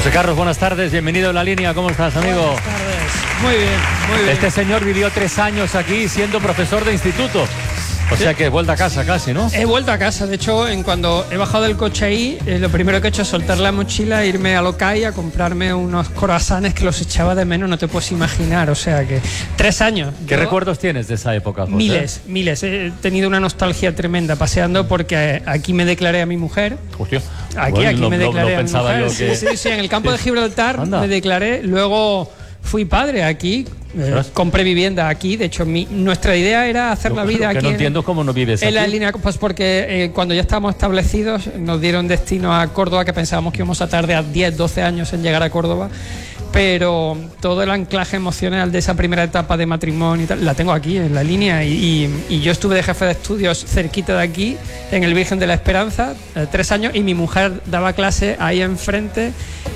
José Carlos, buenas tardes, bienvenido a La Línea, ¿cómo estás, amigo? Buenas tardes, muy bien, muy bien. Este señor vivió 3 años aquí siendo profesor de instituto. O sea que vuelta a casa casi, ¿no? He vuelto a casa, de hecho, cuando he bajado del coche ahí, lo primero que he hecho es soltar la mochila, irme a Locay a comprarme unos croissants que los echaba de menos, no te puedes imaginar, o sea que 3 años. ¿Qué recuerdos tienes de esa época, José? Miles, he tenido una nostalgia tremenda paseando porque aquí me declaré a mi mujer. Hostia. Aquí me declaré a mi mujer. Sí, en el campo de Gibraltar me declaré, luego fui padre aquí. Compré vivienda aquí, de hecho nuestra idea era hacer la vida aquí. No entiendo cómo no vives aquí. En La Línea, pues porque cuando ya estábamos establecidos nos dieron destino a Córdoba, que pensábamos que íbamos a tardar 10, 12 años en llegar a Córdoba, pero todo el anclaje emocional de esa primera etapa de matrimonio y tal, la tengo aquí en La Línea y yo estuve de jefe de estudios cerquita de aquí, en el Virgen de la Esperanza, 3 años, y mi mujer daba clase ahí enfrente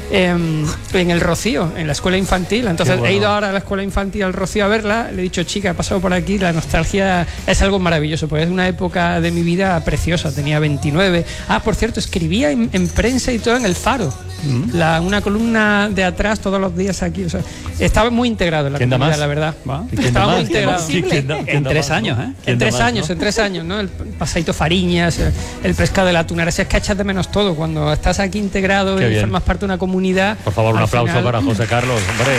en el Rocío, en la escuela infantil. Entonces bueno, he ido ahora a la escuela infantil al Rocío a verla, le he dicho, chica, he pasado por aquí, la nostalgia es algo maravilloso, porque es una época de mi vida preciosa, tenía 29. Por cierto, escribía en prensa y todo en El Faro, una columna de atrás todos los días aquí, o sea, estaba muy integrado en la comunidad, la verdad. Estaba muy integrado. En 3 años, ¿eh? En 3 años, ¿no? El paseíto Fariñas, el pescado de la Tunara, es que echas de menos todo cuando estás aquí integrado. Qué y bien. Formas parte de una comunidad. Por favor, un aplauso para José Carlos, hombre.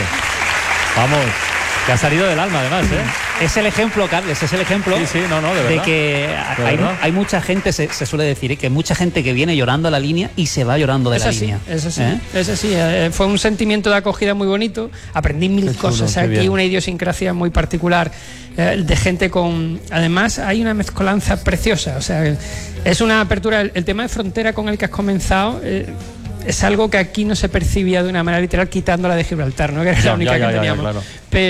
Vamos, que ha salido del alma además, ¿eh? Es el ejemplo, Carles, es el ejemplo de verdad. De que hay mucha gente, se suele decir, que mucha gente que viene llorando a La Línea y se va llorando de la línea. Eso sí, fue un sentimiento de acogida muy bonito, aprendí mil cosas, aquí una idiosincrasia muy particular, de gente con... Además hay una mezcolanza preciosa, o sea, es una apertura, el tema de frontera con el que has comenzado... es algo que aquí no se percibía de una manera literal, quitándola de Gibraltar, ¿no? Que era la única que teníamos. Claro.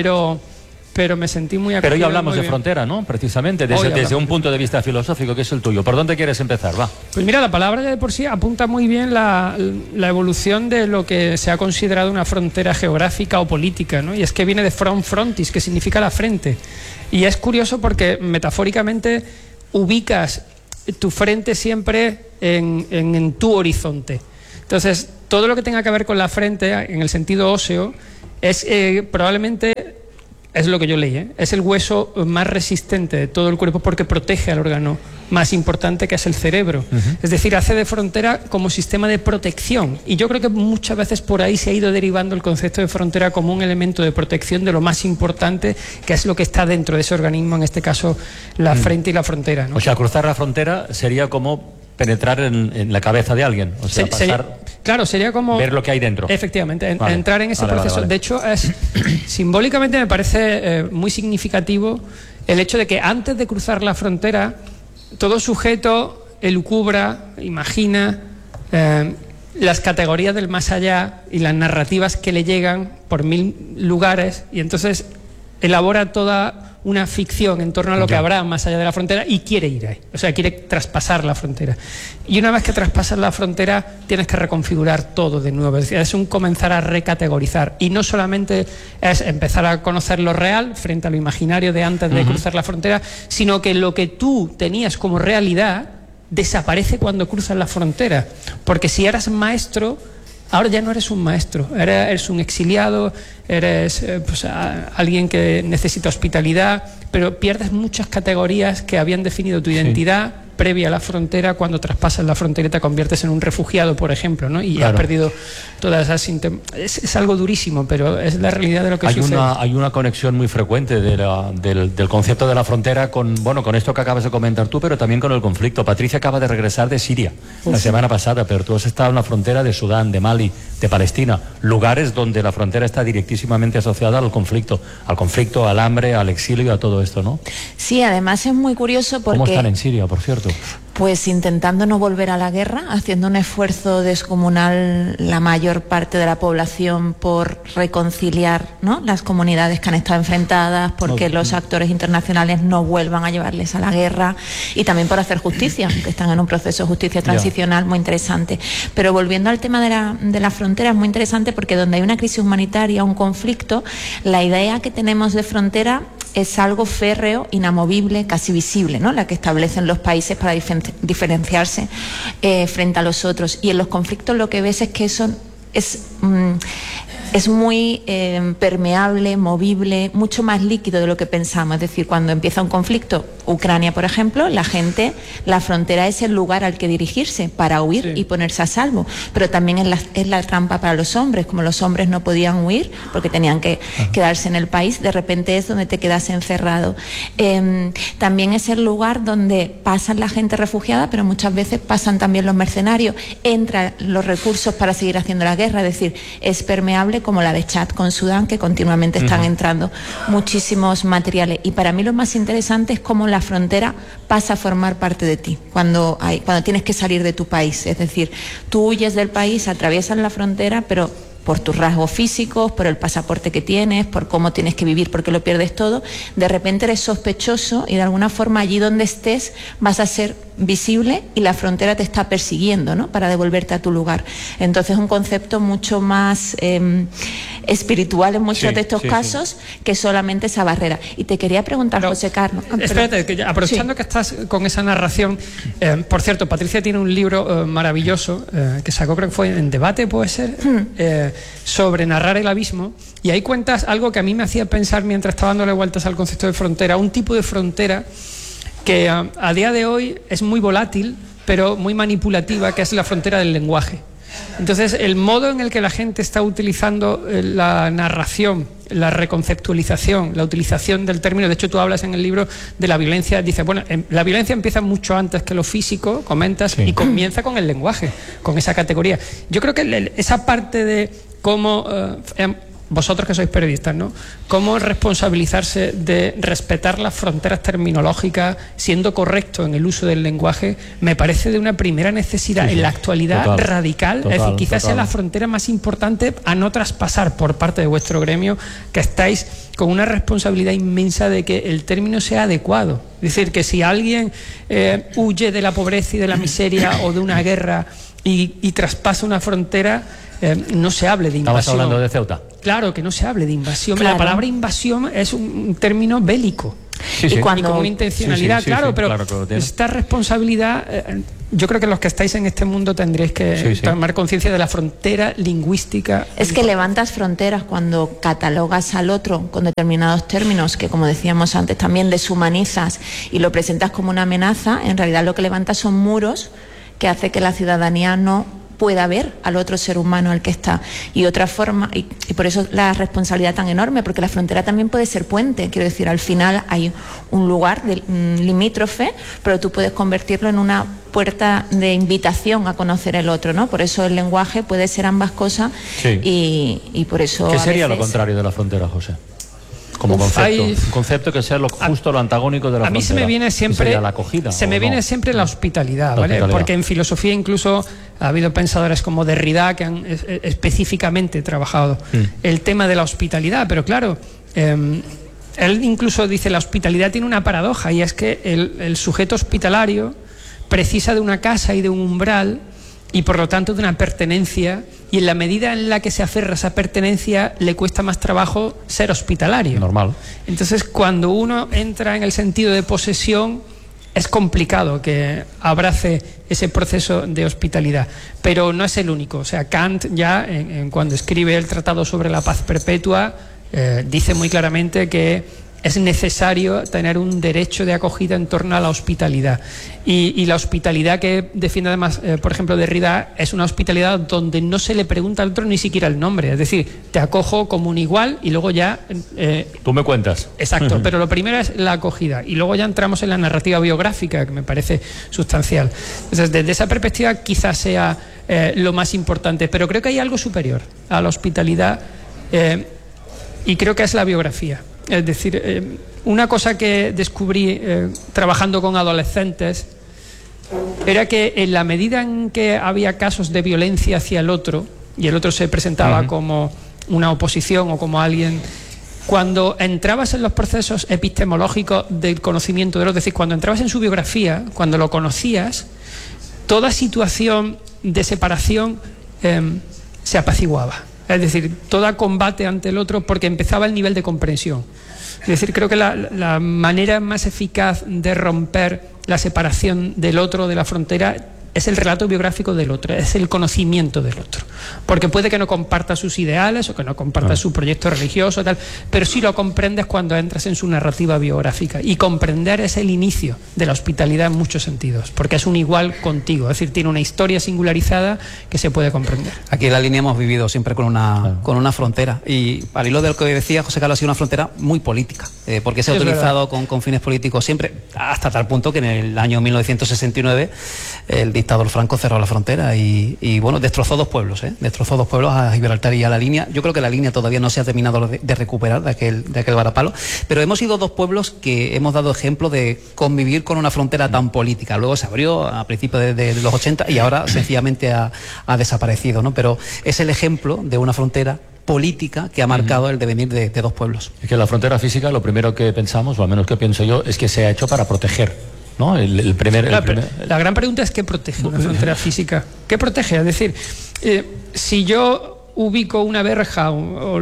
Pero me sentí muy acogido. Pero hoy hablamos de frontera, ¿no? Precisamente, desde un punto de vista filosófico, que es el tuyo. ¿Por dónde quieres empezar? Va. Pues mira, la palabra ya de por sí apunta muy bien la evolución de lo que se ha considerado una frontera geográfica o política, ¿no? Y es que viene de frontis, que significa la frente. Y es curioso porque metafóricamente ubicas tu frente siempre en tu horizonte. Entonces, todo lo que tenga que ver con la frente, en el sentido óseo, es probablemente, es lo que yo leí, es el hueso más resistente de todo el cuerpo porque protege al órgano más importante, que es el cerebro. Es decir, hace de frontera como sistema de protección. Y yo creo que muchas veces por ahí se ha ido derivando el concepto de frontera como un elemento de protección de lo más importante, que es lo que está dentro de ese organismo, en este caso la frente y la frontera, ¿no? O sea, cruzar la frontera sería como penetrar en la cabeza de alguien, o sea, sería como ver lo que hay dentro. Efectivamente, entrar en ese proceso. Vale. De hecho, simbólicamente me parece muy significativo el hecho de que antes de cruzar la frontera, todo sujeto elucubra, imagina las categorías del más allá y las narrativas que le llegan por 1000 lugares, y entonces elabora toda una ficción en torno a lo que habrá más allá de la frontera y quiere ir ahí, o sea, quiere traspasar la frontera. Y una vez que traspasas la frontera tienes que reconfigurar todo de nuevo, es decir, es un comenzar a recategorizar, y no solamente es empezar a conocer lo real frente a lo imaginario de antes de cruzar la frontera, sino que lo que tú tenías como realidad desaparece cuando cruzas la frontera, porque si eras maestro, ahora ya no eres un maestro, eres un exiliado, eres alguien que necesita hospitalidad, pero pierdes muchas categorías que habían definido tu identidad previa a la frontera. Cuando traspasas la frontera y te conviertes en un refugiado, por ejemplo, ¿no? Y has perdido todas esas... Es algo durísimo, pero es la realidad de lo que sucede. Hay una conexión muy frecuente del concepto de la frontera con esto que acabas de comentar tú, pero también con el conflicto. Patricia acaba de regresar de Siria la semana pasada, pero tú has estado en la frontera de Sudán, de Mali, de Palestina, lugares donde la frontera está directísimamente asociada al conflicto, al hambre, al exilio, a todo esto, ¿no? Sí, además es muy curioso porque... ¿Cómo están en Siria, por cierto? Pues intentando no volver a la guerra, haciendo un esfuerzo descomunal la mayor parte de la población por reconciliar, ¿no?, las comunidades que han estado enfrentadas, porque los actores internacionales no vuelvan a llevarles a la guerra, y también por hacer justicia, que están en un proceso de justicia transicional muy interesante. Pero volviendo al tema de la frontera, es muy interesante porque donde hay una crisis humanitaria, un conflicto, la idea que tenemos de frontera es algo férreo, inamovible, casi visible, ¿no?, la que establecen los países para diferenciarse frente a los otros. Y en los conflictos lo que ves es que eso es muy permeable, movible, mucho más líquido de lo que pensamos. Es decir, cuando empieza un conflicto, Ucrania, por ejemplo, la frontera es el lugar al que dirigirse para huir y ponerse a salvo. Pero también es la trampa para los hombres. Como los hombres no podían huir porque tenían que quedarse en el país, de repente es donde te quedas encerrado. También es el lugar donde pasan la gente refugiada, pero muchas veces pasan también los mercenarios. Entran los recursos para seguir haciendo la guerra. Es decir, es permeable como la de Chad con Sudán, que continuamente están entrando muchísimos materiales. Y para mí lo más interesante es cómo la frontera pasa a formar parte de ti cuando tienes que salir de tu país. Es decir, tú huyes del país, atraviesas la frontera, pero por tus rasgos físicos, por el pasaporte que tienes, por cómo tienes que vivir, porque lo pierdes todo, de repente eres sospechoso y de alguna forma allí donde estés vas a ser visible y la frontera te está persiguiendo, ¿no?, para devolverte a tu lugar. Entonces es un concepto mucho más espiritual en muchos de estos casos que solamente esa barrera. Y te quería preguntar, José Carlos... Espérate, que aprovechando que estás con esa narración, por cierto, Patricia tiene un libro maravilloso que sacó, creo que fue en Debate, puede ser, sobre narrar el abismo, y ahí cuentas algo que a mí me hacía pensar mientras estaba dándole vueltas al concepto de frontera, un tipo de frontera que a día de hoy es muy volátil, pero muy manipulativa, que es la frontera del lenguaje. Entonces, el modo en el que la gente está utilizando la narración, la reconceptualización, la utilización del término, de hecho tú hablas en el libro de la violencia, dices, bueno, la violencia empieza mucho antes que lo físico, comentas, y comienza con el lenguaje, con esa categoría. Yo creo que esa parte de cómo... vosotros que sois periodistas, ¿no?, cómo responsabilizarse de respetar las fronteras terminológicas, siendo correcto en el uso del lenguaje, me parece de una primera necesidad en la actualidad radical. Es decir, quizás sea la frontera más importante a no traspasar por parte de vuestro gremio, que estáis con una responsabilidad inmensa de que el término sea adecuado. Es decir, que si alguien huye de la pobreza y de la miseria o de una guerra y traspasa una frontera, no se hable de invasión. Estamos hablando de Ceuta. Claro, que no se hable de invasión. Claro. La palabra invasión es un término bélico. Y con una intencionalidad, pero esta responsabilidad, yo creo que los que estáis en este mundo tendréis que tomar conciencia de la frontera lingüística. Es que levantas fronteras cuando catalogas al otro con determinados términos que, como decíamos antes, también deshumanizas y lo presentas como una amenaza. En realidad lo que levantas son muros que hace que la ciudadanía no pueda ver al otro ser humano al que está. Y otra forma, y por eso la responsabilidad tan enorme, porque la frontera también puede ser puente. Quiero decir, al final hay un lugar limítrofe, pero tú puedes convertirlo en una puerta de invitación a conocer el otro, ¿no? Por eso el lenguaje puede ser ambas cosas y por eso... ¿Qué sería lo contrario de la frontera, José? Como concepto, un concepto que sea justo lo antagónico de la frontera. A mí se me viene siempre la acogida, viene siempre la hospitalidad, ¿vale? Porque en filosofía incluso ha habido pensadores como Derrida que han específicamente trabajado el tema de la hospitalidad, pero claro, él incluso dice la hospitalidad tiene una paradoja, y es que el sujeto hospitalario precisa de una casa y de un umbral, y por lo tanto de una pertenencia, y en la medida en la que se aferra a esa pertenencia le cuesta más trabajo ser hospitalario. Normal. Entonces, cuando uno entra en el sentido de posesión, es complicado que abrace ese proceso de hospitalidad, pero no es el único. O sea, Kant ya cuando escribe el Tratado sobre la Paz Perpetua dice muy claramente que es necesario tener un derecho de acogida en torno a la hospitalidad. Y la hospitalidad que defiende además, por ejemplo, Derrida, es una hospitalidad donde no se le pregunta al otro ni siquiera el nombre. Es decir, te acojo como un igual y luego ya... Tú me cuentas. Exacto, pero lo primero es la acogida. Y luego ya entramos en la narrativa biográfica, que me parece sustancial. Entonces, desde esa perspectiva quizás sea lo más importante. Pero creo que hay algo superior a la hospitalidad y creo que es la biografía. Es decir, una cosa que descubrí trabajando con adolescentes era que en la medida en que había casos de violencia hacia el otro, y el otro se presentaba como una oposición o como alguien, cuando entrabas en los procesos epistemológicos del conocimiento del otro, es decir, cuando entrabas en su biografía, cuando lo conocías, toda situación de separación se apaciguaba. Es decir, todo combate ante el otro, porque empezaba el nivel de comprensión. Es decir, creo que la manera más eficaz de romper la separación del otro, de la frontera, es el relato biográfico del otro, es el conocimiento del otro. Porque puede que no comparta sus ideales o que no comparta su proyecto religioso, tal, pero sí lo comprendes cuando entras en su narrativa biográfica. Y comprender es el inicio de la hospitalidad en muchos sentidos, porque es un igual contigo, es decir, tiene una historia singularizada que se puede comprender. Aquí en la línea hemos vivido siempre con una frontera, y al hilo de lo que decía José Carlos, ha sido una frontera muy política, porque se ha utilizado con fines políticos siempre, hasta tal punto que en el año 1969 el dictador Franco cerró la frontera y bueno, destrozó dos pueblos, a Gibraltar y a la línea. Yo creo que la línea todavía no se ha terminado de recuperar de aquel varapalo, pero hemos sido dos pueblos que hemos dado ejemplo de convivir con una frontera tan política. Luego se abrió a principios de los 80 y ahora sencillamente ha desaparecido, ¿no? Pero es el ejemplo de una frontera política que ha marcado el devenir de dos pueblos. Es que la frontera física, lo primero que pensamos, o al menos que pienso yo, es que se ha hecho para proteger, ¿no? La gran pregunta es ¿qué protege una frontera física? ¿Qué protege? Es decir, si yo ubico una verja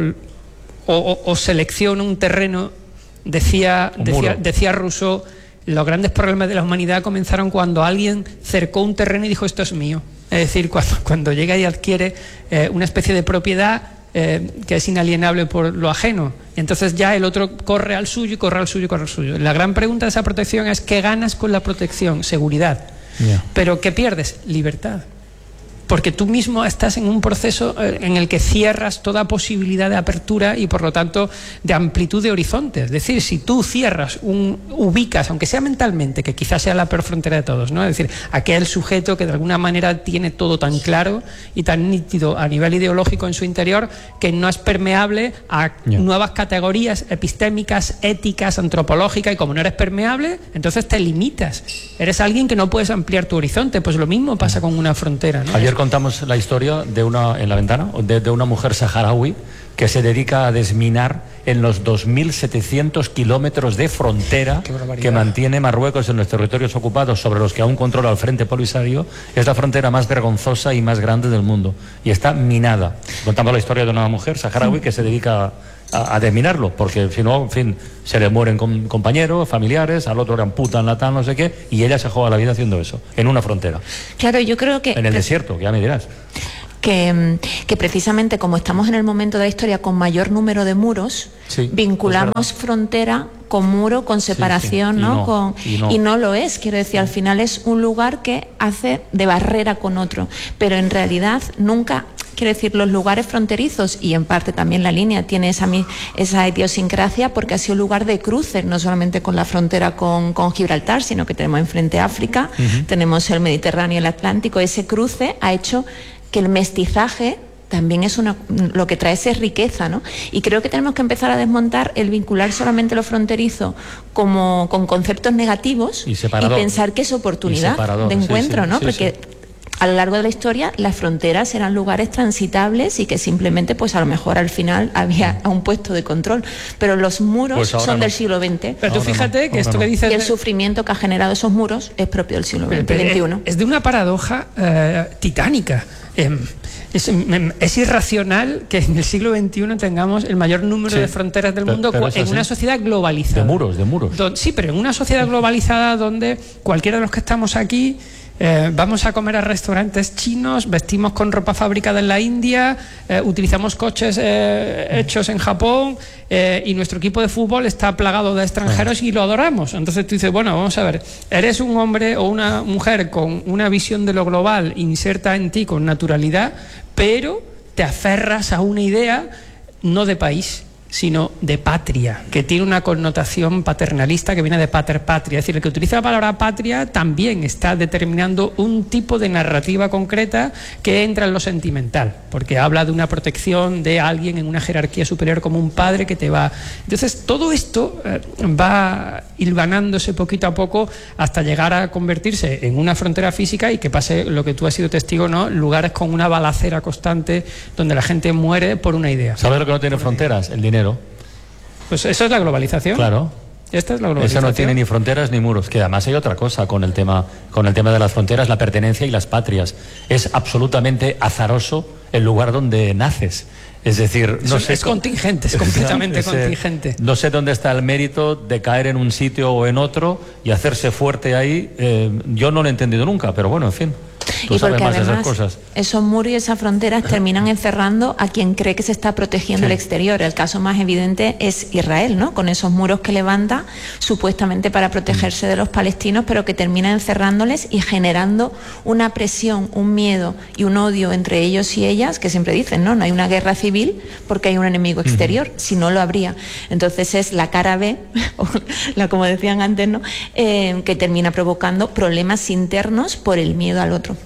o selecciono un terreno, decía Rousseau, los grandes problemas de la humanidad comenzaron cuando alguien cercó un terreno y dijo esto es mío. Es decir, cuando llega y adquiere una especie de propiedad que es inalienable por lo ajeno. Y entonces ya el otro corre al suyo y corre al suyo y corre al suyo. La gran pregunta de esa protección es ¿qué ganas con la protección? Seguridad. Yeah. ¿Pero qué pierdes? Libertad. Porque tú mismo estás en un proceso en el que cierras toda posibilidad de apertura y por lo tanto de amplitud de horizontes. Es decir, si tú cierras, ubicas, aunque sea mentalmente, que quizás sea la peor frontera de todos, ¿no? Es decir, aquel sujeto que de alguna manera tiene todo tan claro y tan nítido a nivel ideológico en su interior que no es permeable a nuevas categorías epistémicas, éticas, antropológicas, y como no eres permeable, entonces te limitas. Eres alguien que no puedes ampliar tu horizonte. Pues lo mismo pasa con una frontera, ¿no? Ayer contamos la historia en la ventana de una mujer saharaui que se dedica a desminar en los 2.700 kilómetros de frontera que mantiene Marruecos en los territorios ocupados, sobre los que aún controla el Frente Polisario. Es la frontera más vergonzosa y más grande del mundo y está minada. Contamos la historia de una mujer saharaui que se dedica a desminarlo, porque si no, en fin, se le mueren compañeros, familiares, al otro le amputan la tal, no sé qué, y ella se juega la vida haciendo eso, en una frontera. Claro, yo creo que... En el desierto, que ya me dirás. Que precisamente como estamos en el momento de la historia con mayor número de muros, vinculamos frontera con muro, con separación, sí. Y no lo es, quiero decir, al final es un lugar que hace de barrera con otro, pero en realidad nunca... Quiero decir, los lugares fronterizos, y en parte también la línea tiene esa idiosincrasia porque ha sido lugar de cruces, no solamente con la frontera con Gibraltar, sino que tenemos enfrente África, tenemos el Mediterráneo y el Atlántico. Ese cruce ha hecho que el mestizaje también es lo que trae es riqueza, ¿no? Y creo que tenemos que empezar a desmontar el vincular solamente lo fronterizo con conceptos negativos y pensar que es oportunidad de encuentro, ¿no? Porque a lo largo de la historia las fronteras eran lugares transitables y que simplemente pues a lo mejor al final había un puesto de control, pero los muros son del siglo XX. Pero tú fíjate que esto que dices... Y el sufrimiento que ha generado esos muros es propio del siglo XXI. Es de una paradoja titánica. Es irracional que en el siglo XXI tengamos el mayor número de fronteras del mundo en una sociedad globalizada. De muros. Sí, pero en una sociedad globalizada donde cualquiera de los que estamos aquí... vamos a comer a restaurantes chinos, vestimos con ropa fabricada en la India, utilizamos coches hechos en Japón y nuestro equipo de fútbol está plagado de extranjeros y lo adoramos. Entonces tú dices, bueno, vamos a ver, eres un hombre o una mujer con una visión de lo global inserta en ti con naturalidad, pero te aferras a una idea no de país, sino de patria, que tiene una connotación paternalista que viene de pater patria. Es decir, el que utiliza la palabra patria también está determinando un tipo de narrativa concreta que entra en lo sentimental, porque habla de una protección de alguien en una jerarquía superior como un padre que te va... Entonces, todo esto va hilvanándose poquito a poco hasta llegar a convertirse en una frontera física y que pase lo que tú has sido testigo, ¿no? Lugares con una balacera constante donde la gente muere por una idea. ¿Sabes lo que no tiene fronteras? El dinero. Pues eso es la globalización. Claro. Esta es la globalización. Eso no tiene ni fronteras ni muros. Que además hay otra cosa con el tema de las fronteras, la pertenencia y las patrias. Es absolutamente azaroso el lugar donde naces. Es decir, no sé. Es contingente, es completamente contingente. No sé dónde está el mérito de caer en un sitio o en otro y hacerse fuerte ahí. Yo no lo he entendido nunca, pero bueno, en fin. Tú sabes más de esas cosas. Esos muros y esas fronteras terminan encerrando a quien cree que se está protegiendo el exterior. El caso más evidente es Israel, ¿no? Con esos muros que levanta supuestamente para protegerse de los palestinos, pero que termina encerrándoles y generando una presión, un miedo y un odio entre ellos y ellas, que siempre dicen, no hay una guerra civil porque hay un enemigo exterior, si no lo habría. Entonces es la cara B, como decían antes, ¿no? Que termina provocando problemas internos por el miedo al otro.